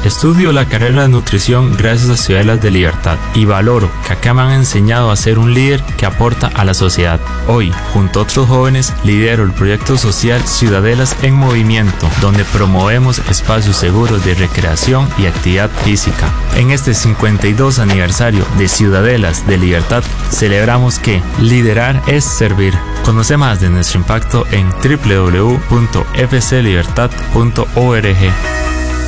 Estudio la carrera de nutrición gracias a Ciudadelas de Libertad y valoro que acá me han enseñado a ser un líder que aporta a la sociedad. Hoy, junto a otros jóvenes, lidero el proyecto social Ciudadelas en Movimiento, donde promovemos espacios seguros de recreación y actividad física. En este 52 aniversario de Ciudadelas de Libertad, celebramos que liderar es servir. Conoce más de nuestro impacto en www.fclibertad.org.